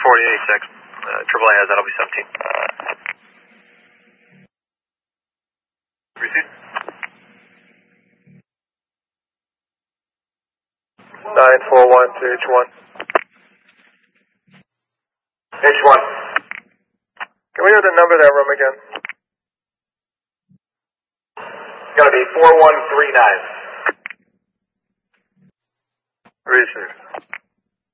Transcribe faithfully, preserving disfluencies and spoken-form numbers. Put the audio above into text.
forty-eight, six. Uh, triple A has that, I'll be seventeen. Receive. nine four one to H one. H one. Can we hear the number of that room again? It's going to be four one three nine. Receive.